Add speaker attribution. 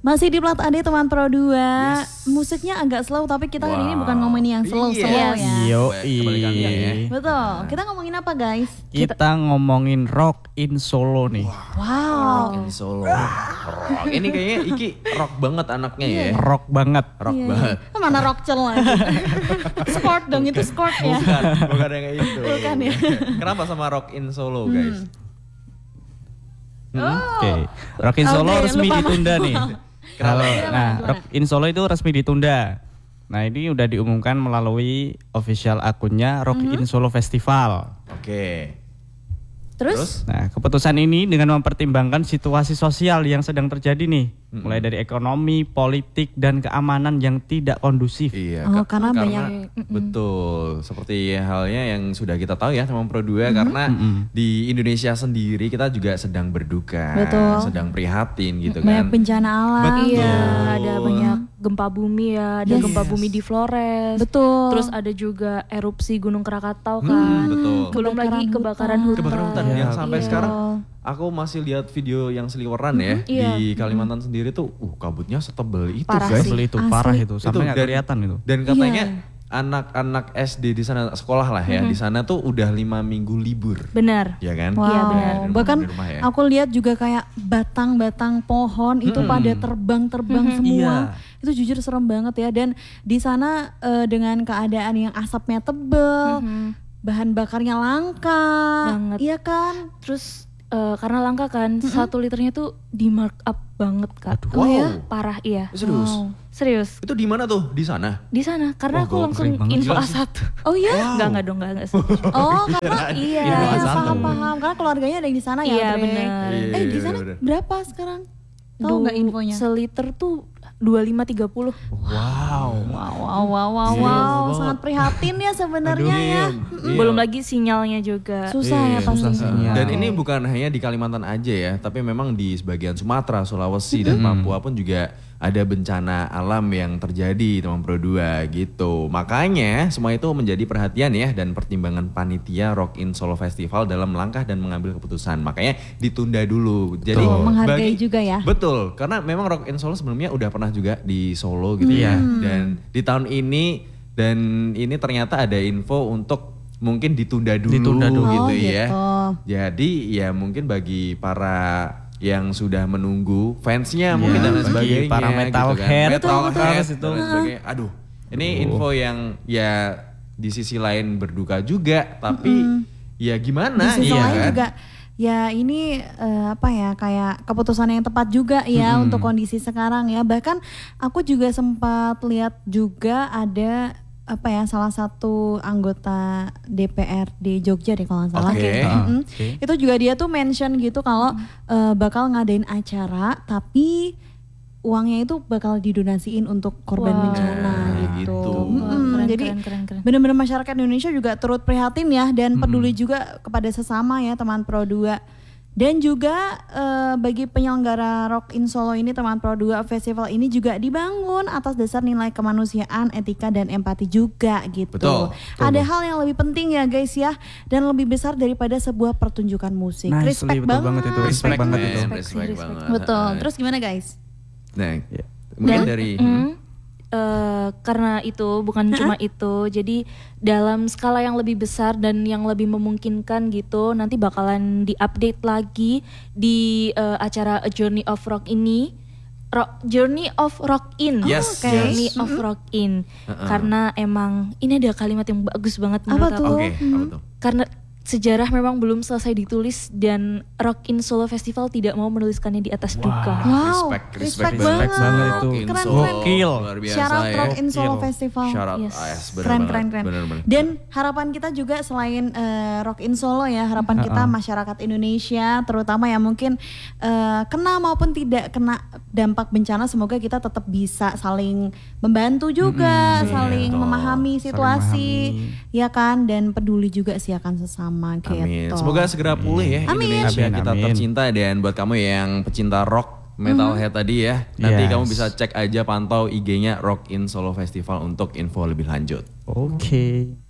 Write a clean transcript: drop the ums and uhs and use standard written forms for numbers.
Speaker 1: Masih di Plat AD teman Pro 2.
Speaker 2: Yes.
Speaker 1: Musiknya agak slow tapi kita hari ini bukan ngomongin yang slow-slow ya.
Speaker 2: Kebalikannya ya.
Speaker 1: Betul. Kita ngomongin apa guys?
Speaker 3: Kita ngomongin Rock in Solo nih.
Speaker 1: Wow.
Speaker 2: Rock in Solo. Rock. Ini kayaknya Iki rock banget anaknya ya.
Speaker 3: Rock banget.
Speaker 2: Rock banget.
Speaker 1: Mana rockcel lagi? Skort dong, itu skort ya.
Speaker 2: Bukan yang kayak itu.
Speaker 1: Bukan ya.
Speaker 2: Kenapa sama Rock in Solo guys?
Speaker 3: Oke. Rock in Solo
Speaker 1: Oke,
Speaker 3: resmi
Speaker 1: lupa,
Speaker 3: ditunda
Speaker 1: Mas.
Speaker 3: nih.
Speaker 1: Gimana?
Speaker 3: Rock in Solo itu resmi ditunda. Nah ini udah diumumkan melalui official akunnya Rock in Solo Festival.
Speaker 2: Oke.
Speaker 1: Terus?
Speaker 3: Nah keputusan ini dengan mempertimbangkan situasi sosial yang sedang terjadi nih. Mulai dari ekonomi, politik, dan keamanan yang tidak kondusif.
Speaker 2: Iya.
Speaker 1: Oh, karena banyak.
Speaker 2: Betul. Seperti halnya yang sudah kita tahu ya teman Pro 2 karena di Indonesia sendiri kita juga sedang berduka.
Speaker 1: Betul.
Speaker 2: Sedang prihatin gitu
Speaker 1: Banyak
Speaker 2: kan.
Speaker 1: bencana alam.
Speaker 2: Betul.
Speaker 4: Iya, ada banyak gempa bumi ya, ada gempa bumi di Flores.
Speaker 1: Betul.
Speaker 4: Terus ada juga erupsi Gunung Krakatau kan.
Speaker 2: Betul.
Speaker 4: Belum lagi kebakaran hutan.
Speaker 2: Kebakaran hutan yang sampai
Speaker 4: Iya.
Speaker 2: sekarang aku masih lihat video yang seliweran ya di Kalimantan sendiri tuh kabutnya setebal itu
Speaker 4: Parah
Speaker 2: guys.
Speaker 4: sih.
Speaker 3: Asli itu parah itu, sampai nggak
Speaker 2: dan-
Speaker 3: kelihatan itu.
Speaker 2: Dan katanya anak-anak SD di sana sekolah lah ya di sana tuh udah 5 minggu libur.
Speaker 4: Benar.
Speaker 2: Ya kan?
Speaker 1: Wow.
Speaker 4: Iya, benar.
Speaker 1: Bahkan
Speaker 2: Di rumah ya.
Speaker 1: aku lihat juga kayak batang-batang pohon itu pada terbang-terbang semua. Itu jujur serem banget ya. Dan di sana dengan keadaan yang asapnya tebel, bahan bakarnya langka,
Speaker 4: Banget.
Speaker 1: iya kan?
Speaker 4: Terus karena langka kan, 1 liternya tuh di markup banget Kak.
Speaker 2: Aduh. Oh ya?
Speaker 4: Parah iya.
Speaker 2: Serius?
Speaker 4: Serius.
Speaker 2: Itu di mana tuh? Di sana?
Speaker 4: Di sana karena aku
Speaker 2: Wah,
Speaker 4: langsung
Speaker 2: keren banget.
Speaker 4: info
Speaker 2: Gila
Speaker 4: A1.
Speaker 1: Oh iya?
Speaker 4: Enggak dong, enggak.
Speaker 1: Oh karena
Speaker 4: Iya.
Speaker 1: paham. Karena keluarganya ada yang di sana ya.
Speaker 4: Iya,
Speaker 1: Dre.
Speaker 4: benar.
Speaker 1: Di sana
Speaker 2: bener.
Speaker 1: berapa sekarang? Tahu nggak infonya?
Speaker 4: Seliter tuh 25-30.
Speaker 3: Wow.
Speaker 1: Wow, sangat prihatin ya sebenarnya ya.
Speaker 2: Iya.
Speaker 4: Belum lagi sinyalnya juga.
Speaker 1: Susah ya
Speaker 3: susah
Speaker 1: pasti.
Speaker 3: sinyal.
Speaker 2: Dan ini bukan hanya di Kalimantan aja ya, tapi memang di sebagian Sumatera, Sulawesi dan Papua pun juga ada bencana alam yang terjadi teman Pro 2 gitu. Makanya semua itu menjadi perhatian ya dan pertimbangan panitia Rock in Solo Festival dalam langkah dan mengambil keputusan. Makanya ditunda dulu. Jadi
Speaker 1: Menghargai juga ya.
Speaker 2: Betul, karena memang Rock in Solo sebelumnya udah pernah juga di Solo gitu ya. Dan di tahun ini ternyata ada info untuk mungkin ditunda dulu gitu ya. Jadi ya mungkin bagi para yang sudah menunggu fansnya mungkin dan lain
Speaker 3: bagi
Speaker 2: sebagainya
Speaker 3: para metalhead,
Speaker 2: metalhead
Speaker 3: itu.
Speaker 2: dan lain sebagainya. Aduh, ini info yang ya di sisi lain berduka juga, tapi ya gimana
Speaker 1: Di sisi
Speaker 2: iya
Speaker 1: lain
Speaker 2: kan?
Speaker 1: juga ya ini kayak keputusan yang tepat juga ya untuk kondisi sekarang ya. Bahkan aku juga sempat lihat juga ada salah satu anggota DPRD Jogja deh kalau nggak salah.
Speaker 2: Oke.
Speaker 1: Itu juga dia tuh mention gitu kalau bakal ngadain acara tapi uangnya itu bakal didonasiin untuk korban bencana gitu.
Speaker 4: Wah,
Speaker 1: Jadi
Speaker 4: keren.
Speaker 1: benar-benar masyarakat Indonesia juga turut prihatin ya dan peduli juga kepada sesama ya teman Pro 2. Dan juga bagi penyelenggara Rock in Solo ini teman Pro 2 festival ini juga dibangun atas dasar nilai kemanusiaan, etika dan empati juga gitu.
Speaker 2: Betul.
Speaker 1: Ada hal yang lebih penting ya guys ya dan lebih besar daripada sebuah pertunjukan musik.
Speaker 3: Nicely, betul banget itu. Respect banget itu.
Speaker 2: Respect banget.
Speaker 1: Betul. Terus gimana guys?
Speaker 2: Nah, mungkin dari
Speaker 4: karena itu bukan cuma itu, jadi dalam skala yang lebih besar dan yang lebih memungkinkan gitu, nanti bakalan diupdate lagi di acara A Journey of Rock ini, Journey of Rock In,
Speaker 2: Yes,
Speaker 4: Journey
Speaker 2: yes.
Speaker 4: of Rock In, karena emang ini ada kalimat yang bagus banget
Speaker 1: Apa
Speaker 4: menurut
Speaker 1: tuh?
Speaker 4: aku,
Speaker 2: Oke, apa tuh?
Speaker 4: karena sejarah memang belum selesai ditulis dan Rock in Solo Festival tidak mau menuliskannya di atas duka.
Speaker 1: Wow,
Speaker 2: respect
Speaker 1: banget
Speaker 3: itu.
Speaker 2: Rock in
Speaker 1: Keren,
Speaker 2: Solo.
Speaker 1: keren.
Speaker 3: Gokil.
Speaker 2: Luar biasa
Speaker 1: Syarat
Speaker 2: ya.
Speaker 1: Rock in Solo
Speaker 3: Gokil.
Speaker 1: Festival.
Speaker 2: Syarat,
Speaker 4: Yes.
Speaker 2: bener
Speaker 1: Keren.
Speaker 2: banget. Bener.
Speaker 1: Dan harapan kita juga selain Rock in Solo ya, harapan kita masyarakat Indonesia terutama yang mungkin kena maupun tidak kena dampak bencana, semoga kita tetap bisa saling membantu juga, saling
Speaker 2: betul.
Speaker 1: memahami situasi,
Speaker 3: memahami.
Speaker 1: ya kan, dan peduli juga sih akan sesama gitu.
Speaker 2: Amin. Semoga segera pulih ya Indonesia
Speaker 3: Amin,
Speaker 2: kita
Speaker 3: amin.
Speaker 2: tercinta. Dan buat kamu yang pecinta rock metalhead tadi ya, nanti
Speaker 3: Yes.
Speaker 2: kamu bisa cek aja pantau IG-nya Rock in Solo Festival untuk info lebih lanjut.
Speaker 3: Oke.